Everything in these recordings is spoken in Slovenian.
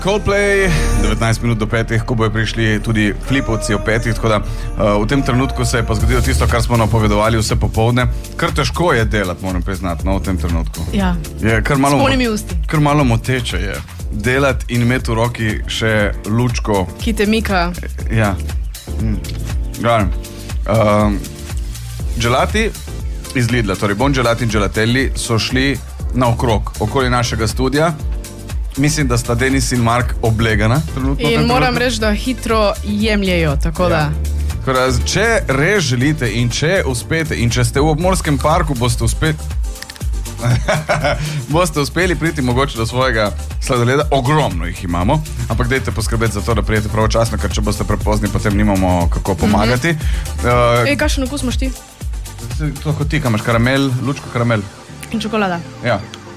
Coldplay, 19 minut do 5, ko bojo prišli tudi flipovci o 5, tako da v tem trenutku se je pa zgodilo tisto, kar smo napovedovali vse popoldne. Kar težko je delati, moram priznati, v tem trenutku. Ja, je kar malo, s polnimi usti. Kar malo moteče je delati in imeti v roki še lučko. Ki te mika. Ja. Gelati iz Lidla, torej Bon Gelati in Gelatelli so šli naokrog, okoli našega studia. Mislim, da sta Denis in Mark oblegana trenutno. In moram reči, da hitro jemljejo, tako da... Če res želite in če uspete in če ste v obmorskem parku, boste uspeli priti mogoče do svojega sladoleda. Ogromno jih imamo, ampak dajte poskrbeti za to, da prijete pravočasno, ker če boste prepozni, potem nimamo kako pomagati. Kakšen okus imaš ti? To kot ti, kaj imaš, karamel, lučko karamel. In čokolada. Ja.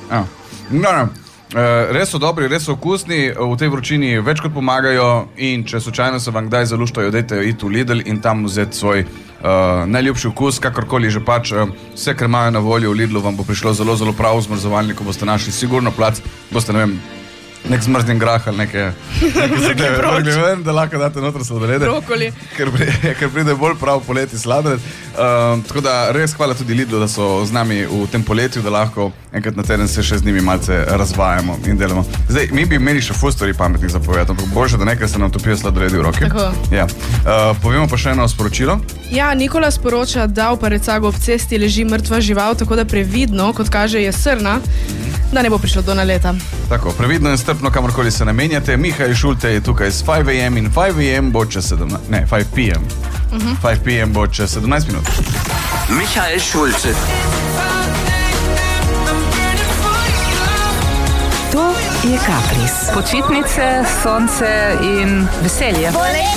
Res so dobri, res so okusni, v tej vročini več kot pomagajo in če slučajno se vam kdaj zaluštajo, dajte iti v Lidl in tam vzeti svoj najljubši okus, kakorkoli že pač. Vse, kar imajo na voljo v Lidlu, vam bo prišlo zelo, zelo prav v zmrzovalniku, boste našli sigurno plac, boste, ne vem, nek zmrznjen grah ali neke zadeve ven, da lahko date noter sladolede. Brokoli. Ker pride bolj prav poleti sladoled. Tako da res hvala tudi Lidlu, da so z nami v tem poletju, da lahko enkrat na teden se še z njimi malce razvajamo in delamo. Zdaj, mi bi imeli še ful stvari pametnih zapovedati, ampak boljše, da nekaj se nam topijo sladoledi v roki. Tako. Ja. Povemo pa še eno sporočilo. Ja, Nikola sporoča, da v Parecagu ob cesti leži mrtva žival, tako da previdno, kot kaže, je srna, da ne bo prišlo do naleta. Tako, previdno in strpno, kamorkoli se namenjate. Mihaj Šulte je tukaj s 5 AM in 5 AM bo čez 17... Ne, 5 PM. 5 PM bo čez 17 minut. Michael Schulte. To je Kapris. Počitnice, sonce in veselje.